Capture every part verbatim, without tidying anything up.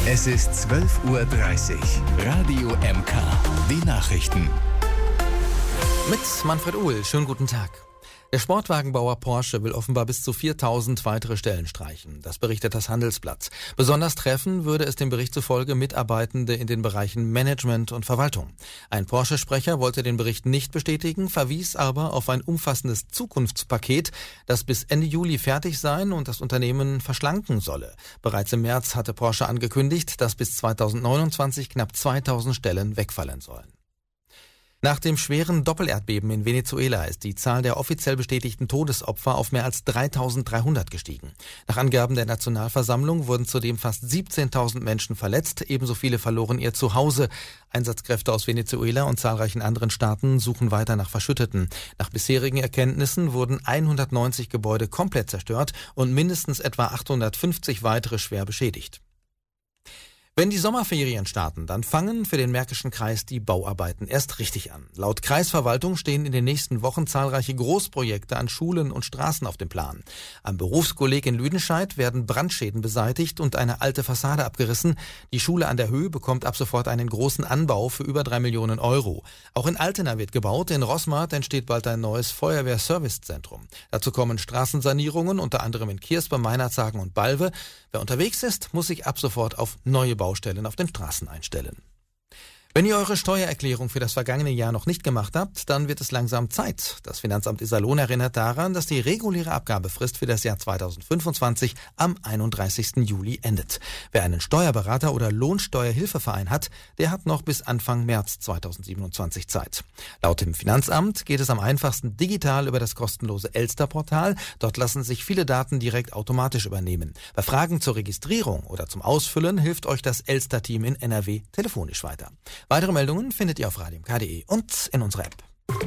Es ist zwölf Uhr dreißig. Radio M K. Die Nachrichten. Mit Manfred Uhl. Schönen guten Tag. Der Sportwagenbauer Porsche will offenbar bis zu viertausend weitere Stellen streichen. Das berichtet das Handelsblatt. Besonders treffen würde es dem Bericht zufolge Mitarbeitende in den Bereichen Management und Verwaltung. Ein Porsche-Sprecher wollte den Bericht nicht bestätigen, verwies aber auf ein umfassendes Zukunftspaket, das bis Ende Juli fertig sein und das Unternehmen verschlanken solle. Bereits im März hatte Porsche angekündigt, dass bis zweitausendneunundzwanzig knapp zweitausend Stellen wegfallen sollen. Nach dem schweren Doppelerdbeben in Venezuela ist die Zahl der offiziell bestätigten Todesopfer auf mehr als dreitausenddreihundert gestiegen. Nach Angaben der Nationalversammlung wurden zudem fast siebzehntausend Menschen verletzt, ebenso viele verloren ihr Zuhause. Einsatzkräfte aus Venezuela und zahlreichen anderen Staaten suchen weiter nach Verschütteten. Nach bisherigen Erkenntnissen wurden hundertneunzig Gebäude komplett zerstört und mindestens etwa achthundertfünfzig weitere schwer beschädigt. Wenn die Sommerferien starten, dann fangen für den Märkischen Kreis die Bauarbeiten erst richtig an. Laut Kreisverwaltung stehen in den nächsten Wochen zahlreiche Großprojekte an Schulen und Straßen auf dem Plan. Am Berufskolleg in Lüdenscheid werden Brandschäden beseitigt und eine alte Fassade abgerissen. Die Schule an der Höhe bekommt ab sofort einen großen Anbau für über drei Millionen Euro. Auch in Altena wird gebaut. In Roßmarkt entsteht bald ein neues Feuerwehr-Servicezentrum. Dazu kommen Straßensanierungen, unter anderem in Kirspe, Meinerzhagen und Balve. Wer unterwegs ist, muss sich ab sofort auf neue Baustellen auf den Straßen einstellen. Wenn ihr eure Steuererklärung für das vergangene Jahr noch nicht gemacht habt, dann wird es langsam Zeit. Das Finanzamt Iserlohn erinnert daran, dass die reguläre Abgabefrist für das Jahr zweitausendfünfundzwanzig am einunddreißigsten Juli endet. Wer einen Steuerberater oder Lohnsteuerhilfeverein hat, der hat noch bis Anfang März zweitausendsiebenundzwanzig Zeit. Laut dem Finanzamt geht es am einfachsten digital über das kostenlose Elster-Portal. Dort lassen sich viele Daten direkt automatisch übernehmen. Bei Fragen zur Registrierung oder zum Ausfüllen hilft euch das Elster-Team in N R W telefonisch weiter. Weitere Meldungen findet ihr auf radio m k punkt d e und in unserer App.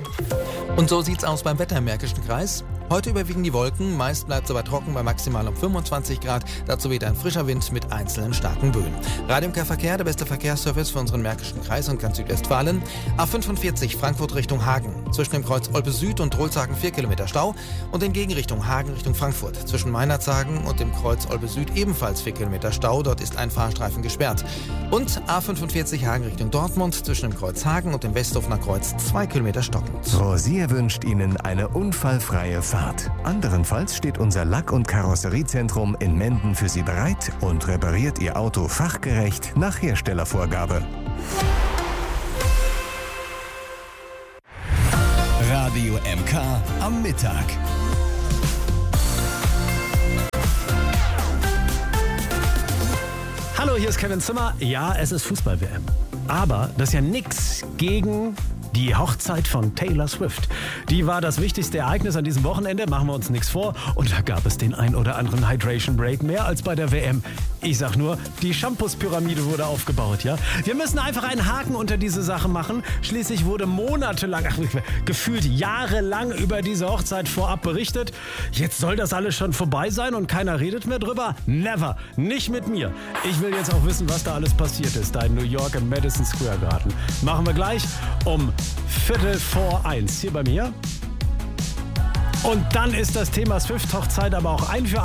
Und so sieht's aus beim Wetter im Märkischen Kreis. Heute überwiegen die Wolken, meist bleibt es aber trocken bei maximal um fünfundzwanzig Grad. Dazu weht ein frischer Wind mit einzelnen starken Böen. Radio M K Verkehr, der beste Verkehrsservice für unseren Märkischen Kreis und ganz Südwestfalen. A fünfundvierzig Frankfurt Richtung Hagen. Zwischen dem Kreuz Olpe Süd und Rolzhagen vier Kilometer Stau. Und in Gegenrichtung Hagen Richtung Frankfurt. Zwischen Meinerzhagen und dem Kreuz Olpe Süd ebenfalls vier Kilometer Stau. Dort ist ein Fahrstreifen gesperrt. Und A fünfundvierzig Hagen Richtung Dortmund. Zwischen dem Kreuz Hagen und dem Westhofener Kreuz zwei Kilometer stockend. Rosier wünscht Ihnen eine unfallfreie Fahrt. Anderenfalls steht unser Lack- und Karosseriezentrum in Menden für Sie bereit und repariert Ihr Auto fachgerecht nach Herstellervorgabe. Radio M K am Mittag. Hallo, hier ist Kevin Zimmer. Ja, es ist Fußball-W M. Aber das ist ja nix gegen die Hochzeit von Taylor Swift. Die war das wichtigste Ereignis an diesem Wochenende, machen wir uns nichts vor. Und da gab es den ein oder anderen Hydration Break, mehr als bei der W M. Ich sag nur, die Shampoos-Pyramide wurde aufgebaut, ja. Wir müssen einfach einen Haken unter diese Sache machen. Schließlich wurde monatelang, ach, gefühlt jahrelang über diese Hochzeit vorab berichtet. Jetzt soll das alles schon vorbei sein und keiner redet mehr drüber? Never, nicht mit mir. Ich will jetzt auch wissen, was da alles passiert ist, da in New York im Madison Square Garden. Machen wir gleich um Viertel vor eins hier bei mir. Und dann ist das Thema Swift-Hochzeit aber auch ein für